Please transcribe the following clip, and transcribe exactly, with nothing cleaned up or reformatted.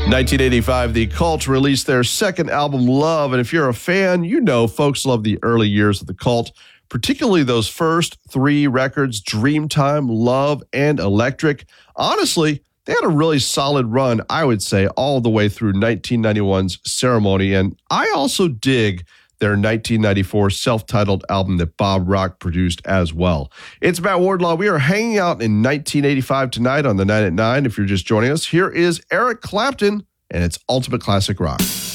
nineteen eighty-five, The Cult released their second album, Love. And if you're a fan, you know folks love the early years of The Cult, particularly those first three records, Dreamtime, Love, and Electric. Honestly, they had a really solid run, I would say, all the way through nineteen ninety-one's Ceremony. And I also dig their nineteen ninety-four self-titled album that Bob Rock produced as well. It's Matt Wardlaw. We are hanging out in nineteen eighty-five tonight on the Night at Nine. If you're just joining us, here is Eric Clapton and it's Ultimate Classic Rock.